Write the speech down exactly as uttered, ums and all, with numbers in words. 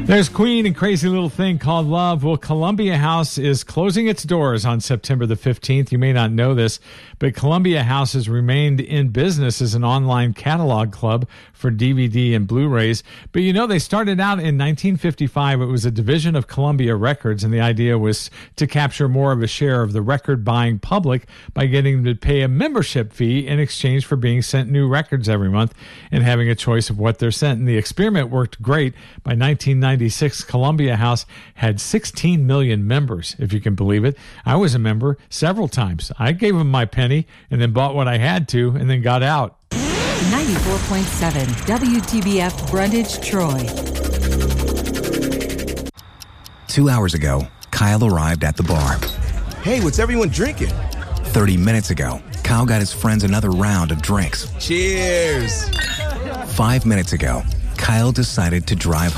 There's Queen and Crazy Little Thing Called Love. Well, Columbia House is closing its doors on September the fifteenth. You may not know this, but Columbia House has remained in business as an online catalog club for D V D and Blu-rays. But you know, they started out in nineteen fifty-five. It was a division of Columbia Records, and the idea was to capture more of a share of the record-buying public by getting them to pay a membership fee in exchange for being sent new records every month and having a choice of what they're sent. And the experiment worked great. By nineteen ninety-six, Columbia House had sixteen million members, if you can believe it. I was a member several times. I gave them my penny and then bought what I had to and then got out. ninety-four point seven W T B F Brundage, Troy. Two hours ago, Kyle arrived at the bar. Hey, what's everyone drinking? Thirty minutes ago, Kyle got his friends another round of drinks. Cheers! Five minutes ago, Kyle decided to drive